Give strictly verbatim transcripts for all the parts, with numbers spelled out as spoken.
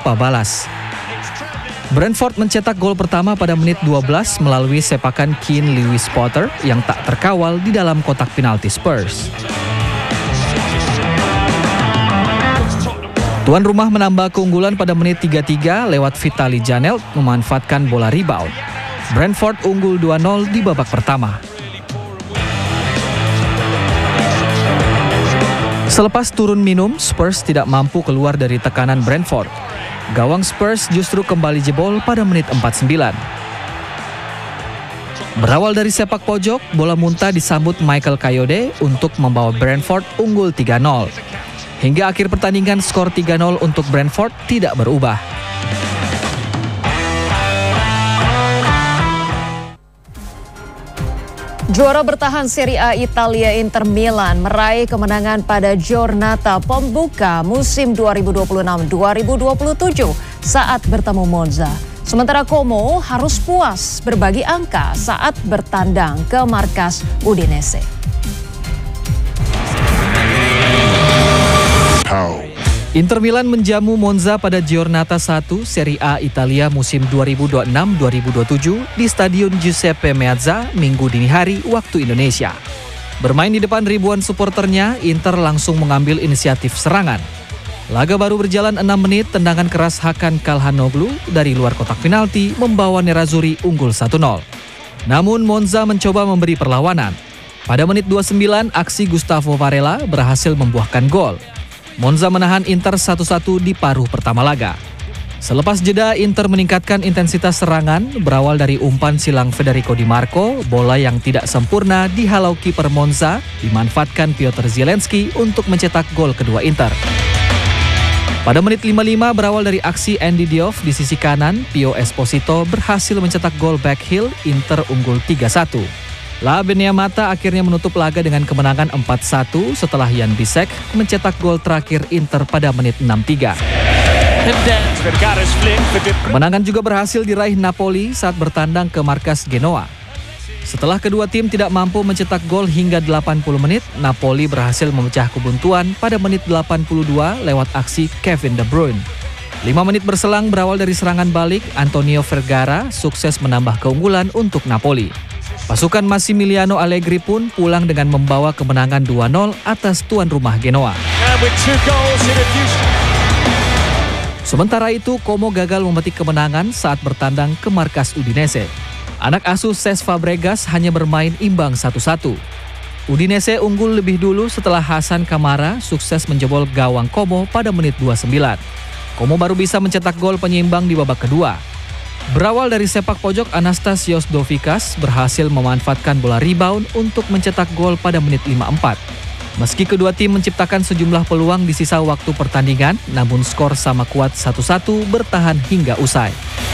tanpa balas. Brentford mencetak gol pertama pada menit dua belas melalui sepakan Keane Lewis Potter yang tak terkawal di dalam kotak penalti Spurs. Tuan rumah menambah keunggulan pada menit tiga puluh tiga lewat Vitaly Janelt memanfaatkan bola rebound. Brentford unggul dua nol di babak pertama. Selepas turun minum, Spurs tidak mampu keluar dari tekanan Brentford. Gawang Spurs justru kembali jebol pada menit empat puluh sembilan. Berawal dari sepak pojok, bola muntah disambut Michael Kayode untuk membawa Brentford unggul tiga nol. Hingga akhir pertandingan skor tiga nol untuk Brentford tidak berubah. Juara bertahan Serie A Italia Inter Milan meraih kemenangan pada Giornata pembuka musim dua ribu dua puluh enam dua ribu dua puluh tujuh saat bertemu Monza. Sementara Como harus puas berbagi angka saat bertandang ke markas Udinese. Inter Milan menjamu Monza pada Giornata satu Serie A Italia musim dua ribu dua puluh enam dua ribu dua puluh tujuh di Stadion Giuseppe Meazza Minggu dini hari waktu Indonesia. Bermain di depan ribuan suporternya, Inter langsung mengambil inisiatif serangan. Laga baru berjalan enam menit, tendangan keras Hakan Calhanoglu dari luar kotak penalti membawa Nerazzurri unggul satu nol. Namun Monza mencoba memberi perlawanan. Pada menit dua puluh sembilan, aksi Gustavo Varela berhasil membuahkan gol. Monza menahan Inter satu satu di paruh pertama laga. Selepas jeda, Inter meningkatkan intensitas serangan, berawal dari umpan silang Federico Di Marco, bola yang tidak sempurna dihalau kiper Monza, dimanfaatkan Piotr Zielinski untuk mencetak gol kedua Inter. Pada menit lima puluh lima berawal dari aksi Andy Diouf di sisi kanan, Pio Esposito berhasil mencetak gol backheel, Inter unggul tiga satu. La Beneamata akhirnya menutup laga dengan kemenangan empat satu setelah Jan Bisek mencetak gol terakhir Inter pada menit enam puluh tiga. Kemenangan juga berhasil diraih Napoli saat bertandang ke markas Genoa. Setelah kedua tim tidak mampu mencetak gol hingga delapan puluh menit, Napoli berhasil memecah kebuntuan pada menit delapan puluh dua lewat aksi Kevin De Bruyne. Lima menit berselang berawal dari serangan balik, Antonio Vergara sukses menambah keunggulan untuk Napoli. Pasukan Massimiliano Allegri pun pulang dengan membawa kemenangan dua nol atas tuan rumah Genoa. Sementara itu, Como gagal memetik kemenangan saat bertandang ke markas Udinese. Anak asuh Cesc Fabregas hanya bermain imbang satu satu. Udinese unggul lebih dulu setelah Hasan Kamara sukses menjebol gawang Como pada menit dua puluh sembilan. Como baru bisa mencetak gol penyeimbang di babak kedua. Berawal dari sepak pojok, Anastasios Dovikas berhasil memanfaatkan bola rebound untuk mencetak gol pada menit lima puluh empat. Meski kedua tim menciptakan sejumlah peluang di sisa waktu pertandingan, namun skor sama kuat satu satu bertahan hingga usai.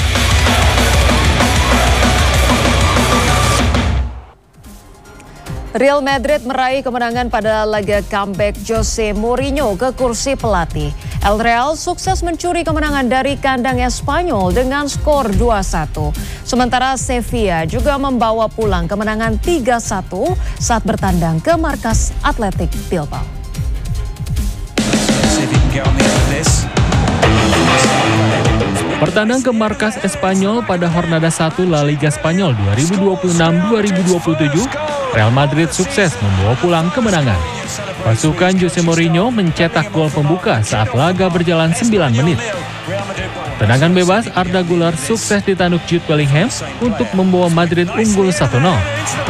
Real Madrid meraih kemenangan pada laga comeback Jose Mourinho ke kursi pelatih. El Real sukses mencuri kemenangan dari kandang Espanyol dengan skor dua satu. Sementara Sevilla juga membawa pulang kemenangan tiga satu saat bertandang ke markas Athletic Bilbao. Bertandang ke markas Espanyol pada Jornada satu La Liga Spanyol dua ribu dua puluh enam dua ribu dua puluh tujuh, Real Madrid sukses membawa pulang kemenangan. Pasukan Jose Mourinho mencetak gol pembuka saat laga berjalan sembilan menit. Tendangan bebas Arda Güler sukses ditanduk Jude Bellingham untuk membawa Madrid unggul satu nol.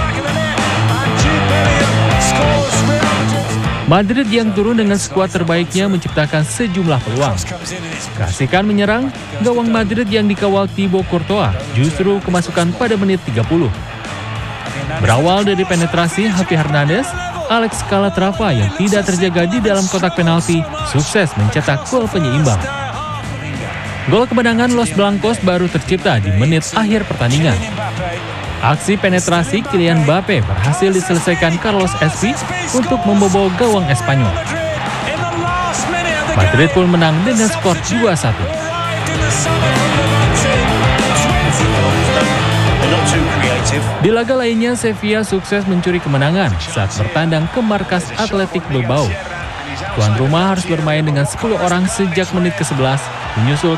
Madrid yang turun dengan skuad terbaiknya menciptakan sejumlah peluang. Keasikan menyerang, gawang Madrid yang dikawal Thibaut Courtois justru kemasukan pada menit tiga puluh. Berawal dari penetrasi Javi Hernandez, Alex Calatrava yang tidak terjaga di dalam kotak penalti sukses mencetak gol penyeimbang. Gol kemenangan Los Blancos baru tercipta di menit akhir pertandingan. Aksi penetrasi Kylian Mbappe berhasil diselesaikan Carlos Espi untuk membobol gawang Espanyol. Madrid pun menang dengan skor dua satu. Di laga lainnya, Sevilla sukses mencuri kemenangan saat bertandang ke markas Athletic Bilbao. Tuan rumah harus bermain dengan sepuluh orang sejak menit ke sebelas, menyusul